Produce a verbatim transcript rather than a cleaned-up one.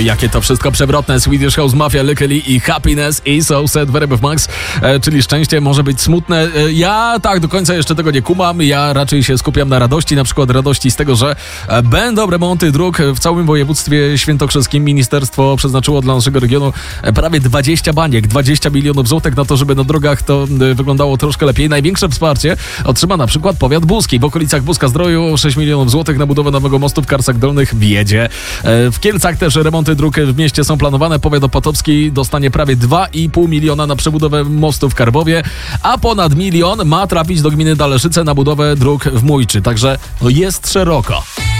i jakie to wszystko przewrotne. Swedish House Mafia, Lykke i Happiness i So Sad Verb Max, e, czyli szczęście może być smutne. E, ja tak do końca jeszcze tego nie kumam. Ja raczej się skupiam na radości, na przykład radości z tego, że e, będą remonty dróg w całym województwie świętokrzyskim. Ministerstwo przeznaczyło dla naszego regionu e, prawie dwadzieścia baniek, dwadzieścia milionów złotych na to, żeby na drogach to e, wyglądało troszkę lepiej. Największe wsparcie otrzyma na przykład powiat buski. W okolicach Buska-Zdroju sześć milionów złotych na budowę nowego mostu w Karsach Dolnych w Jedzie. E, w Kielcach też remonty dróg w mieście są planowane. Powiat opatowski dostanie prawie dwa i pół miliona na przebudowę mostu w Karbowie, a ponad milion ma trafić do gminy Daleszyce na budowę dróg w Mójczy. Także no jest szeroko.